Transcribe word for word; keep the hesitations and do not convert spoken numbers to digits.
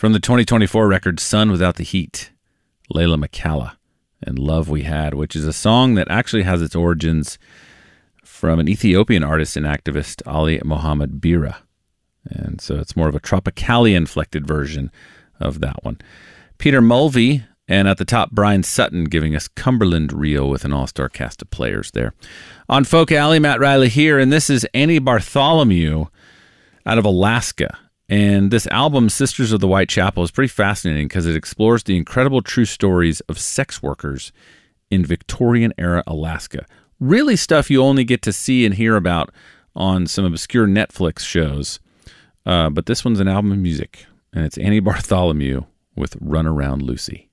From the twenty twenty-four record Sun Without the Heat, Layla McCalla and Love We Had, which is a song that actually has its origins from an Ethiopian artist and activist, Ali Mohammed Bira. And so it's more of a Tropicalia-inflected version of that one. Peter Mulvey, and at the top, Brian Sutton giving us Cumberland Rio with an all-star cast of players there. On Folk Alley, Matt Riley here, and this is Annie Bartholomew out of Alaska. And this album, Sisters of the Whitechapel, is pretty fascinating because it explores the incredible true stories of sex workers in Victorian-era Alaska. Really stuff you only get to see and hear about on some obscure Netflix shows. Uh, but this one's an album of music, and it's Annie Bartholomew with Run Around Lucy.